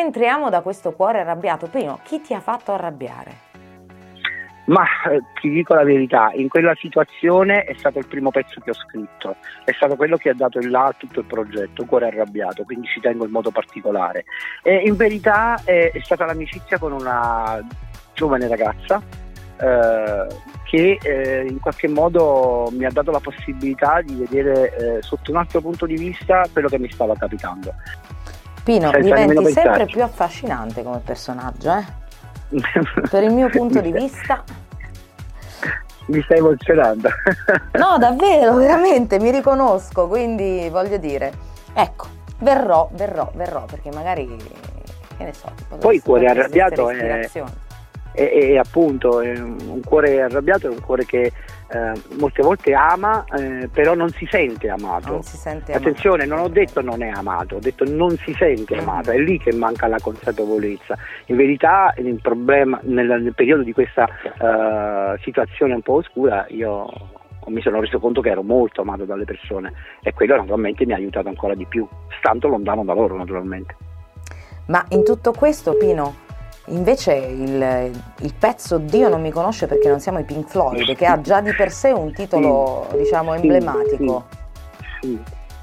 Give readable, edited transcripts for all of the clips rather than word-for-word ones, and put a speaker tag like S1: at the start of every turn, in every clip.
S1: rientriamo da questo cuore arrabbiato. Pino, chi ti ha fatto arrabbiare?
S2: Ma ti dico la verità, in quella situazione è stato il primo pezzo che ho scritto, è stato quello che ha dato il là a tutto il progetto, Cuore arrabbiato, quindi ci tengo in modo particolare. E in verità è stata l'amicizia con una giovane ragazza che in qualche modo mi ha dato la possibilità di vedere sotto un altro punto di vista quello che mi stava capitando.
S1: Pino, diventi sempre più affascinante come personaggio, Per il mio punto di vista.
S2: Mi stai emozionando.
S1: No, davvero, veramente, mi riconosco, quindi voglio dire, ecco, verrò, perché magari, che ne so.
S2: Poi Cuore arrabbiato è appunto un cuore arrabbiato, è un cuore che molte volte ama, però non si sente amato.
S1: Non si sente amato.
S2: Attenzione, non ho detto non è amato, ho detto non si sente amato, è lì che manca la consapevolezza. In verità il problema nel periodo di questa situazione un po' oscura, io mi sono reso conto che ero molto amato dalle persone e quello naturalmente mi ha aiutato ancora di più, stando lontano da loro naturalmente.
S1: Ma in tutto questo, Pino, invece il pezzo Dio non mi conosce perché non siamo i Pink Floyd, che ha già di per sé un titolo, diciamo, emblematico.
S2: Sì.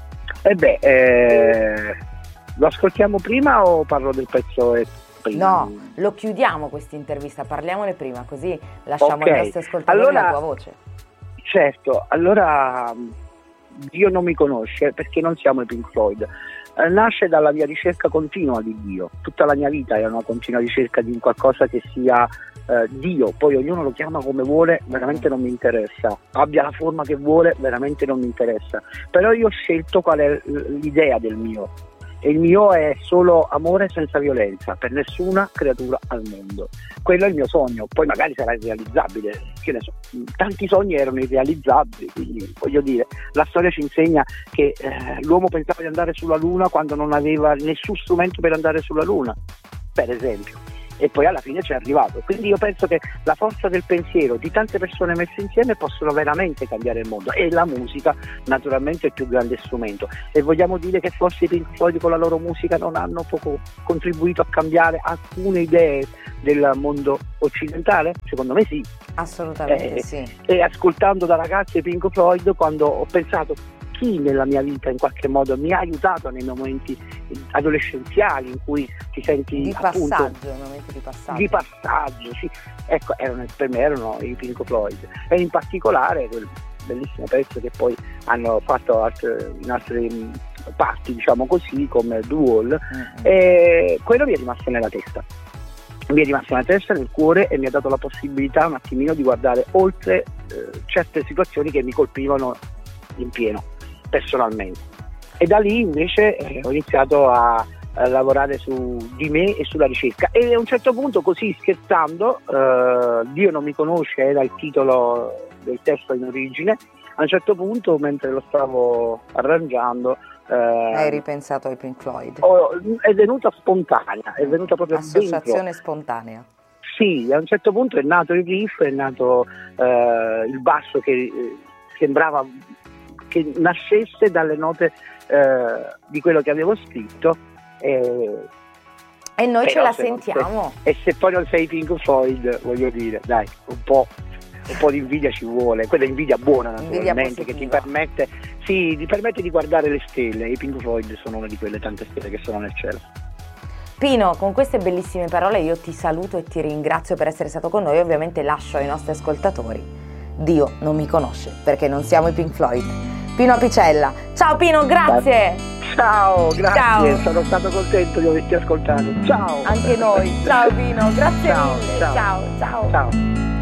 S2: Lo ascoltiamo prima o parlo del pezzo prima?
S1: No, lo chiudiamo questa intervista, parliamone prima, così lasciamo ai nostri ascoltatori la tua voce.
S2: Certo, allora Dio non mi conosce perché non siamo i Pink Floyd. Nasce dalla mia ricerca continua di Dio. Tutta la mia vita è una continua ricerca di qualcosa che sia Dio, poi ognuno lo chiama come vuole, veramente non mi interessa, abbia la forma che vuole, veramente non mi interessa, però io ho scelto qual è l'idea del mio, e il mio è solo amore senza violenza per nessuna creatura al mondo. Quello è il mio sogno, poi magari sarà irrealizzabile, che ne so, tanti sogni erano irrealizzabili, quindi voglio dire, la storia ci insegna che l'uomo pensava di andare sulla Luna quando non aveva nessun strumento per andare sulla Luna, per esempio, e poi alla fine ci è arrivato. Quindi io penso che la forza del pensiero di tante persone messe insieme possono veramente cambiare il mondo, e la musica naturalmente è il più grande strumento. E vogliamo dire che forse i Pink Floyd con la loro musica non hanno poco contribuito a cambiare alcune idee del mondo occidentale? Secondo me sì.
S1: Assolutamente sì.
S2: E ascoltando da ragazzo i Pink Floyd, quando ho pensato chi nella mia vita in qualche modo mi ha aiutato nei momenti adolescenziali in cui ti senti
S1: di passaggio, momenti di passaggio,
S2: sì. Ecco, per me erano i Pink Floyd, e in particolare quel bellissimo pezzo che poi hanno fatto in altre parti, diciamo così, come The Wall, e quello mi è rimasto nella testa. Nel cuore, e mi ha dato la possibilità un attimino di guardare oltre certe situazioni che mi colpivano in pieno personalmente, e da lì invece ho iniziato a lavorare su di me e sulla ricerca, e a un certo punto, così scherzando, Dio non mi conosce era il titolo del testo in origine. A un certo punto, mentre lo stavo arrangiando,
S1: hai ripensato ai Pink Floyd?
S2: È venuta spontanea, è venuta proprio
S1: associazione
S2: dentro.
S1: Spontanea.
S2: Sì, a un certo punto è nato il riff, è nato il basso che sembrava che nascesse dalle note di quello che avevo scritto,
S1: e noi ce la sentiamo.
S2: E se poi non sei Pink Floyd, voglio dire, dai, un po' di invidia ci vuole, quella invidia buona naturalmente, che ti permette di guardare le stelle. I Pink Floyd sono una di quelle tante stelle che sono nel cielo.
S1: Pino, con queste bellissime parole io ti saluto e ti ringrazio per essere stato con noi. Ovviamente lascio ai nostri ascoltatori Dio non mi conosce perché non siamo i Pink Floyd. Pino Apicella. Ciao Pino, grazie.
S2: Ciao, grazie.
S1: Ciao.
S2: Sono stato contento di averti ascoltato. Ciao.
S1: Anche noi. Ciao Pino, grazie mille.
S2: Ciao.
S1: Ciao.